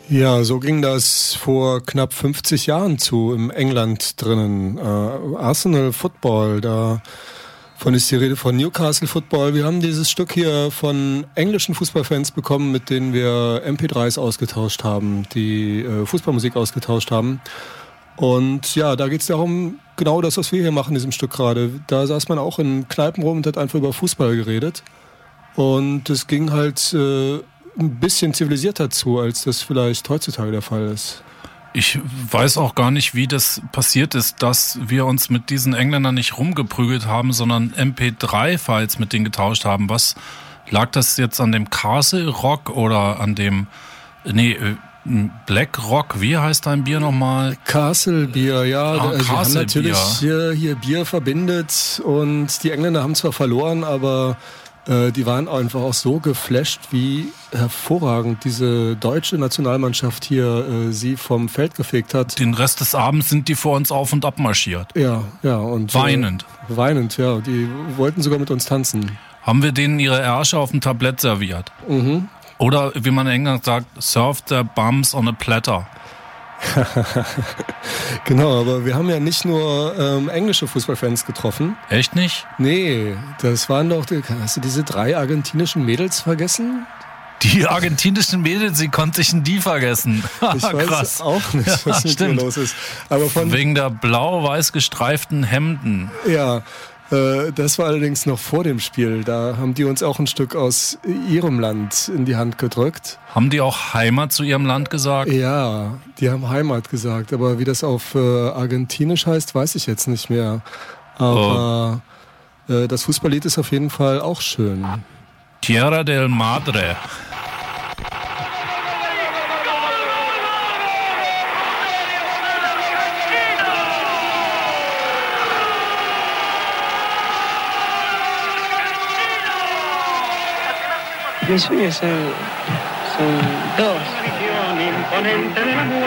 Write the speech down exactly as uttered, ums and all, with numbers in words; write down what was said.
Ja, so ging das vor knapp fünfzig Jahren zu im England drinnen. Äh, Arsenal Football, da von ist die Rede von Newcastle Football. Wir haben dieses Stück hier von englischen Fußballfans bekommen, mit denen wir M P drei s ausgetauscht haben, die äh, Fußballmusik ausgetauscht haben. Und ja, da geht es darum, genau das, was wir hier machen in diesem Stück gerade. Da saß man auch in Kneipen rum und hat einfach über Fußball geredet. Und es ging halt äh, ein bisschen zivilisierter zu, als das vielleicht heutzutage der Fall ist. Ich weiß auch gar nicht, wie das passiert ist, dass wir uns mit diesen Engländern nicht rumgeprügelt haben, sondern M P drei Files mit denen getauscht haben. Was lag das jetzt an dem Castle Rock oder an dem, nee, Black Rock, wie heißt dein Bier nochmal? Castle Bier, ja. Ah, wir haben natürlich Bier. Hier, hier Bier verbindet und die Engländer haben zwar verloren, aber äh, die waren einfach auch so geflasht, wie hervorragend diese deutsche Nationalmannschaft hier äh, sie vom Feld gefegt hat. Den Rest des Abends sind die vor uns auf und ab marschiert. Ja, ja. Und, weinend. Äh, weinend, ja. Die wollten sogar mit uns tanzen. Haben wir denen ihre Ärsche auf dem Tablett serviert? Mhm. Oder wie man in England sagt, serve their bums on a platter. Genau, aber wir haben ja nicht nur ähm, englische Fußballfans getroffen. Echt nicht? Nee, das waren doch, hast du diese drei argentinischen Mädels vergessen? Die argentinischen Mädels, wie konnte ich denn die vergessen? Ich weiß Krass. auch nicht, was Ja, mit stimmt. dir los ist. Aber von, Wegen der blau-weiß gestreiften Hemden. ja, äh, das war allerdings noch vor dem Spiel. Da haben die uns auch ein Stück aus ihrem Land in die Hand gedrückt. Haben die auch Heimat zu ihrem Land gesagt? Ja, die haben Heimat gesagt. Aber wie das auf äh, Argentinisch heißt, weiß ich jetzt nicht mehr. Aber oh. äh, das Fußballlied ist auf jeden Fall auch schön. Tierra del Madre. Mis sueños son, son dos.